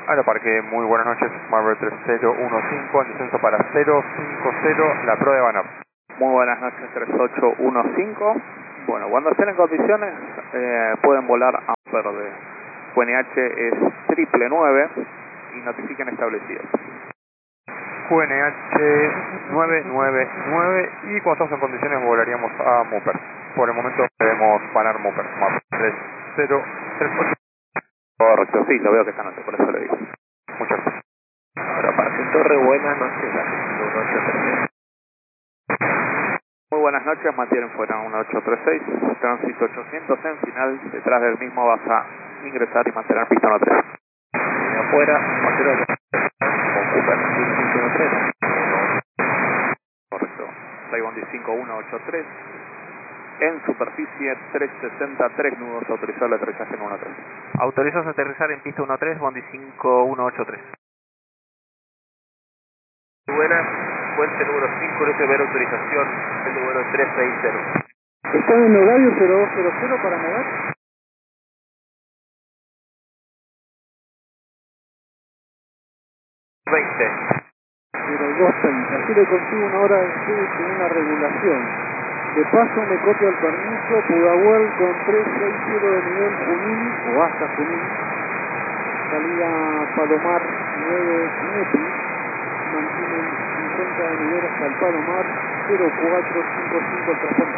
Aeroparque, muy buenas noches, Marvel 3015, en descenso para 050, la prueba de Banner. Muy buenas noches, 3815. Bueno, cuando estén en condiciones, pueden volar a verde. QNH es 999 y notifiquen establecidos. QNH 999 y cuando estamos en condiciones volaríamos a Mooper. Por el momento debemos parar Mooper, Marvel 3038. Correcto, sí, lo veo que está noche, por eso le digo. Muchas gracias. Aeroparque Torre, buenas noches, 1836. Muy buenas noches, mantienen fuera 1836, tránsito 800 en final, detrás del mismo vas a ingresar y mantener pista 13. De afuera, mantener con Cooper 1513. Correcto, Taiwan 15183. En superficie 363 nudos, autorizado el aterrizaje en 13. Autorizas a aterrizar en pista 13, Bondi 5183. Buenas, puente número 5, no se ve la autorización, el número 360. Está en el horario 0200 para Megat. 20. 0230. Así le consigo una hora de ustedes con una regulación. De paso me copia el permiso Pudahuel con 360 de nivel Junín o hasta Junín. Salida Palomar 9 Nepi. Mantienen 50 de nivel hasta el Palomar 0455 el transporte.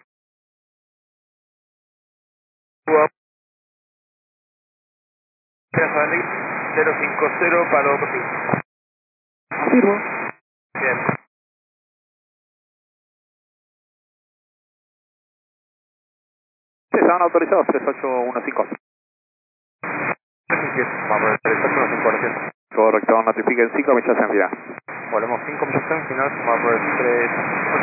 Salir 050 Palomar. Afirmo. Bien. Estaban autorizados 3815. Marvel 3815. Correcto, notifiquen 5 millas en vida. Volvemos 5 millas en final, Marvel 3.